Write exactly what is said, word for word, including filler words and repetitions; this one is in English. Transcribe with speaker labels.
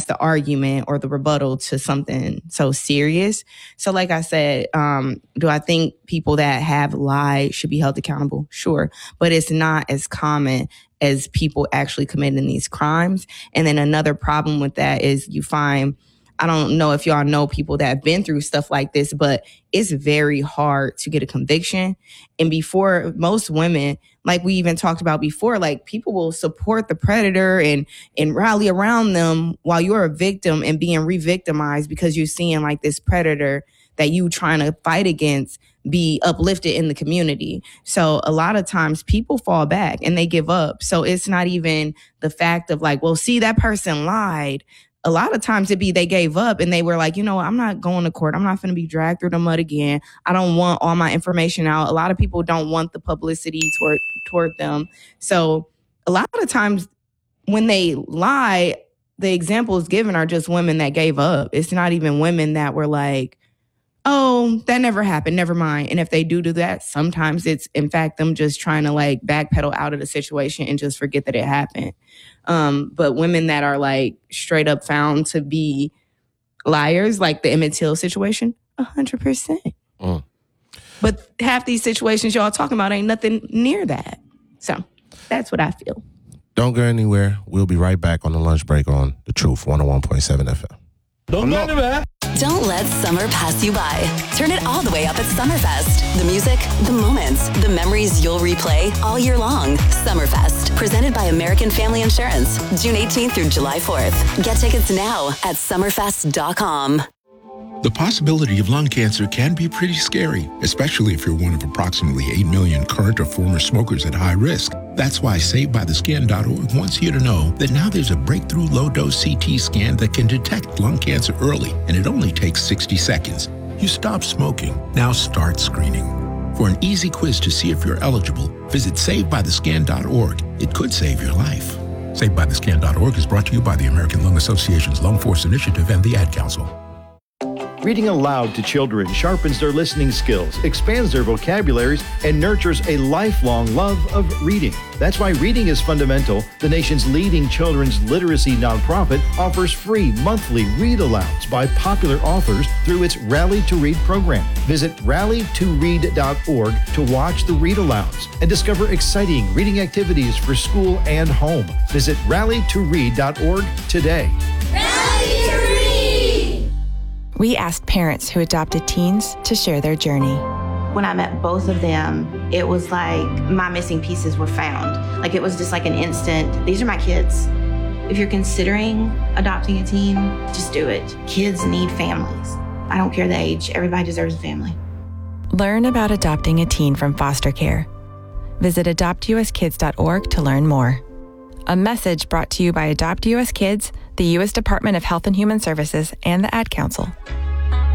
Speaker 1: that's the argument or the rebuttal to something so serious. So like I said, um, do I think people that have lied should be held accountable? Sure. But it's not as common as people actually committing these crimes. And then another problem with that is you find, I don't know if y'all know people that have been through stuff like this, but it's very hard to get a conviction. And before, most women, like we even talked about before, like people will support the predator and and rally around them while you're a victim and being re-victimized because you're seeing like this predator that you trying to fight against be uplifted in the community. So a lot of times people fall back and they give up. So it's not even the fact of like, well, see, that person lied. A lot of times it'd be they gave up and they were like, you know what, I'm not going to court. I'm not going to be dragged through the mud again. I don't want all my information out. A lot of people don't want the publicity toward toward them. So a lot of times when they lie, the examples given are just women that gave up. It's not even women that were like, oh, that never happened, never mind. And if they do do that, sometimes it's, in fact, them just trying to like backpedal out of the situation and just forget that it happened. Um, but women that are like straight up found to be liars, like the Emmett Till situation, one hundred percent. Mm. But half these situations y'all talking about ain't nothing near that. So that's what I feel.
Speaker 2: Don't go anywhere. We'll be right back on the lunch break on The Truth, one oh one point seven F M.
Speaker 3: Don't go anywhere.
Speaker 4: Don't let summer pass you by. Turn it all the way up at Summerfest. The music, the moments, the memories you'll replay all year long. Summerfest, presented by American Family Insurance. June eighteenth through July fourth. Get tickets now at summerfest dot com.
Speaker 5: The possibility of lung cancer can be pretty scary, especially if you're one of approximately eight million current or former smokers at high risk. That's why Saved By The Skin dot org wants you to know that now there's a breakthrough low-dose C T scan that can detect lung cancer early, and it only takes sixty seconds. You stop smoking, now start screening. For an easy quiz to see if you're eligible, visit Saved By The Skin dot org. It could save your life. Saved By The Skin dot org is brought to you by the American Lung Association's Lung Force Initiative and the Ad Council.
Speaker 6: Reading aloud to children sharpens their listening skills, expands their vocabularies, and nurtures a lifelong love of reading. That's why Reading is Fundamental, the nation's leading children's literacy nonprofit, offers free monthly read-alouds by popular authors through its Rally to Read program. Visit rally to read dot org to watch the read-alouds and discover exciting reading activities for school and home. Visit rally to read dot org today.
Speaker 7: Rally to Read!
Speaker 8: We asked parents who adopted teens to share their journey.
Speaker 9: When I met both of them, it was like my missing pieces were found. Like it was just like an instant, these are my kids. If you're considering adopting a teen, just do it. Kids need families. I don't care the age, everybody deserves a family.
Speaker 8: Learn about adopting a teen from foster care. Visit adopt u s kids dot org to learn more. A message brought to you by Adopt U S Kids, the U S Department of Health and Human Services, and the Ad Council.